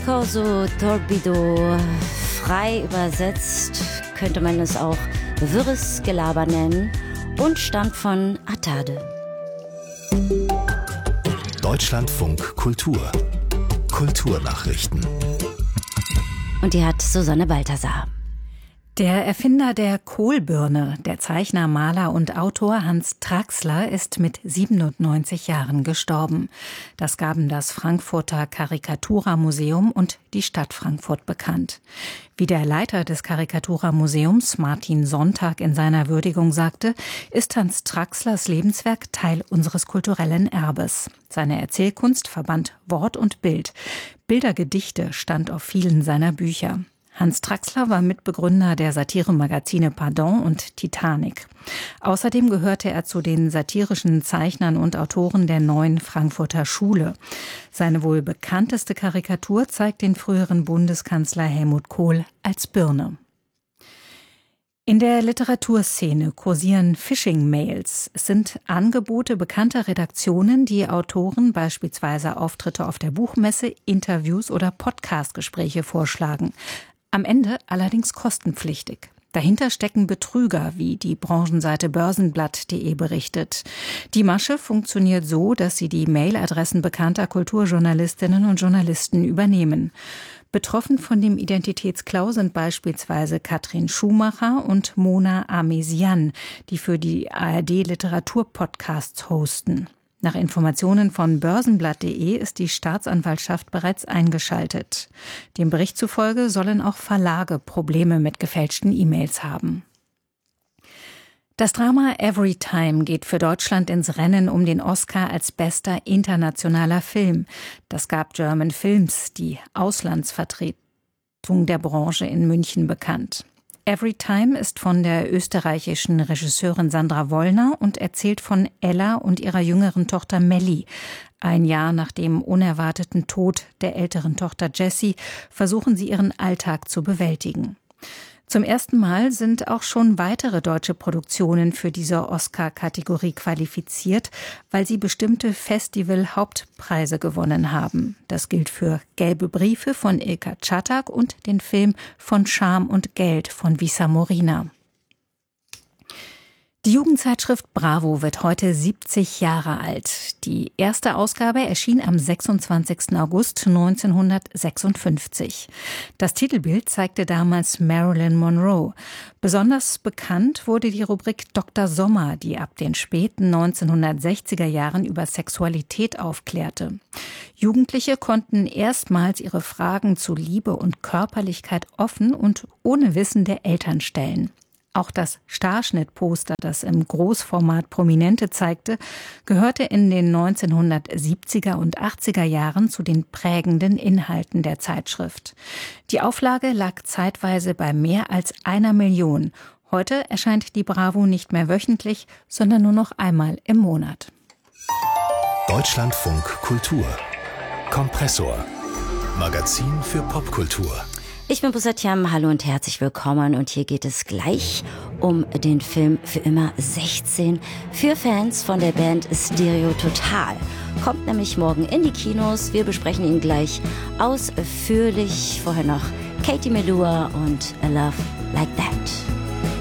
Discorso Torbido, frei übersetzt könnte man es auch wirres Gelaber nennen und stammt von Atade. Deutschlandfunk Kultur. Kulturnachrichten. Und die hat Susanne Balthasar. Der Erfinder der Kohlbirne, der Zeichner, Maler und Autor Hans Traxler, ist mit 97 Jahren gestorben. Das gaben das Frankfurter Karikatura-Museum und die Stadt Frankfurt bekannt. Wie der Leiter des Karikatura-Museums, Martin Sonntag, in seiner Würdigung sagte, ist Hans Traxlers Lebenswerk Teil unseres kulturellen Erbes. Seine Erzählkunst verband Wort und Bild. Bildergedichte stand auf vielen seiner Bücher. Hans Traxler war Mitbegründer der Satiremagazine Pardon und Titanic. Außerdem gehörte er zu den satirischen Zeichnern und Autoren der Neuen Frankfurter Schule. Seine wohl bekannteste Karikatur zeigt den früheren Bundeskanzler Helmut Kohl als Birne. In der Literaturszene kursieren Phishing-Mails. Es sind Angebote bekannter Redaktionen, die Autoren beispielsweise Auftritte auf der Buchmesse, Interviews oder Podcastgespräche vorschlagen. Am Ende allerdings kostenpflichtig. Dahinter stecken Betrüger, wie die Branchenseite börsenblatt.de berichtet. Die Masche funktioniert so, dass sie die Mailadressen bekannter Kulturjournalistinnen und Journalisten übernehmen. Betroffen von dem Identitätsklau sind beispielsweise Katrin Schumacher und Mona Amesian, die für die ARD Literaturpodcasts hosten. Nach Informationen von börsenblatt.de ist die Staatsanwaltschaft bereits eingeschaltet. Dem Bericht zufolge sollen auch Verlage Probleme mit gefälschten E-Mails haben. Das Drama Everytime geht für Deutschland ins Rennen um den Oscar als bester internationaler Film. Das gab German Films, die Auslandsvertretung der Branche in München, bekannt. Everytime ist von der österreichischen Regisseurin Sandra Wollner und erzählt von Ella und ihrer jüngeren Tochter Melli. Ein Jahr nach dem unerwarteten Tod der älteren Tochter Jessie versuchen sie ihren Alltag zu bewältigen. Zum ersten Mal sind auch schon weitere deutsche Produktionen für diese Oscar-Kategorie qualifiziert, weil sie bestimmte Festival-Hauptpreise gewonnen haben. Das gilt für Gelbe Briefe von Ilka Czatak und den Film Von Scham und Geld von Visa Morina. Die Jugendzeitschrift Bravo wird heute 70 Jahre alt. Die erste Ausgabe erschien am 26. August 1956. Das Titelbild zeigte damals Marilyn Monroe. Besonders bekannt wurde die Rubrik Dr. Sommer, die ab den späten 1960er Jahren über Sexualität aufklärte. Jugendliche konnten erstmals ihre Fragen zu Liebe und Körperlichkeit offen und ohne Wissen der Eltern stellen. Auch das Starschnittposter, das im Großformat Prominente zeigte, gehörte in den 1970er und 80er Jahren zu den prägenden Inhalten der Zeitschrift. Die Auflage lag zeitweise bei mehr als 1 Million. Heute erscheint die Bravo nicht mehr wöchentlich, sondern nur noch einmal im Monat. Deutschlandfunk Kultur. Kompressor. Magazin für Popkultur. Ich bin Bussatiam, hallo und herzlich willkommen und hier geht es gleich um den Film Für immer 16 für Fans von der Band Stereo Total. Kommt nämlich morgen in die Kinos, wir besprechen ihn gleich ausführlich. Vorher noch Katie Melua und A Love Like That.